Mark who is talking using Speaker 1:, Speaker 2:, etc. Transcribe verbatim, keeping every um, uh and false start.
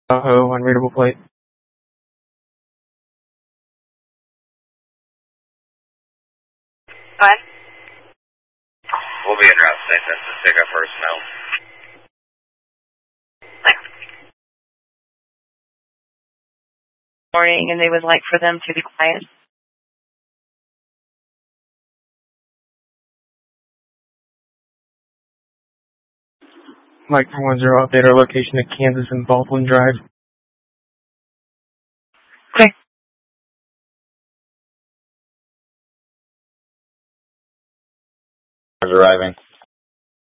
Speaker 1: Tahoe, unreadable plate.
Speaker 2: What?
Speaker 3: We'll be in route six. That's the stick up personnel.
Speaker 2: Morning, and they would like for them to be quiet.
Speaker 1: Mike for one zero, update our location at Kansas and Baldwin Drive.
Speaker 2: Okay.
Speaker 3: Arriving.